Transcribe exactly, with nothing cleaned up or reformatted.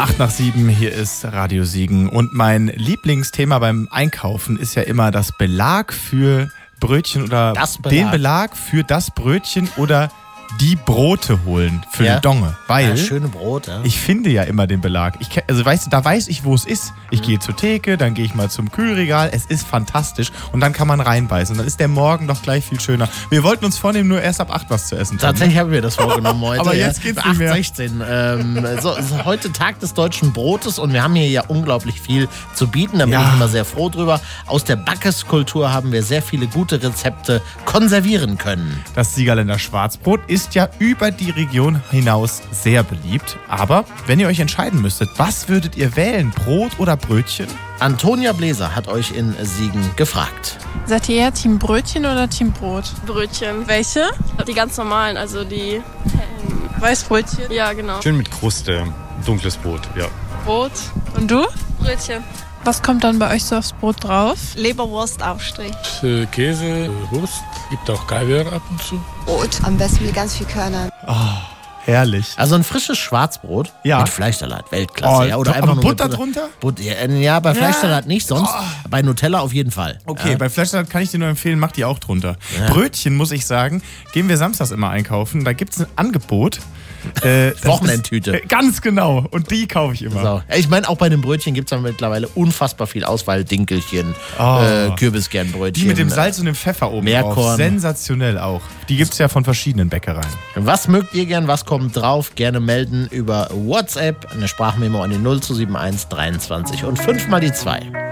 acht nach sieben, hier ist Radio Siegen. Und mein Lieblingsthema beim Einkaufen ist ja immer das Belag für Brötchen oder das Belag. den Belag für das Brötchen oder die Brote holen für Ja. den Donge. Weil Ja, schöne Brot, ja. ich finde ja immer den Belag. Ich, ke- also weißt du, da weiß ich, wo es ist. Ich Mhm. gehe zur Theke, dann gehe ich mal zum Kühlregal. Es ist fantastisch. Und dann kann man reinbeißen. Und dann ist der Morgen doch gleich viel schöner. Wir wollten uns vornehmen, nur erst ab acht was zu essen. Tatsächlich haben wir das vorgenommen heute. Aber jetzt ja. geht's nicht mehr. acht sechzehn. Ähm, so, ist heute Tag des deutschen Brotes und wir haben hier ja unglaublich viel zu bieten. Da bin Ja. ich immer sehr froh drüber. Aus der Backeskultur haben wir sehr viele gute Rezepte konservieren können. Das Siegerländer Schwarzbrot ist ja über die Region hinaus sehr beliebt. Aber wenn ihr euch entscheiden müsstet, was würdet ihr wählen? Brot oder Brötchen? Antonia Bläser hat euch in Siegen gefragt. Seid ihr eher Team Brötchen oder Team Brot? Brötchen. Welche? Die ganz normalen, also die. Weißbrötchen. Ja, genau. Schön mit Kruste, dunkles Brot, ja. Brot. Und du? Brötchen. Was kommt dann bei euch so aufs Brot drauf? Leberwurstaufstrich. Äh, Käse, äh, Wurst, gibt auch Kaviar ab und zu. Brot, am besten mit ganz viel Körnern. Herrlich. Also ein frisches Schwarzbrot Ja. mit Fleischsalat, Weltklasse. Oh, ja, oder aber einfach nur Butter mit drunter? Butter, ja, äh, ja, bei Fleischsalat nicht, sonst bei Nutella auf jeden Fall. Okay, Ja. bei Fleischsalat kann ich dir nur empfehlen, mach die auch drunter. Brötchen, muss ich sagen, gehen wir samstags immer einkaufen. Da gibt es ein Angebot. Äh, das Wochenendtüte. ist- äh, Ganz genau. Und die kaufe ich immer. So. Ja, ich meine, auch bei den Brötchen gibt es ja mittlerweile unfassbar viel Auswahl. Dinkelchen, Oh. äh, Kürbiskernbrötchen. Die mit dem Salz und dem Pfeffer oben Meerkorn. drauf. Sensationell auch. Die gibt es ja von verschiedenen Bäckereien. Was mögt ihr gern? Was kommt drauf? Gerne melden über WhatsApp. Eine Sprachmemo an die null zwei sieben eins dreiundzwanzig und fünf mal die zwei.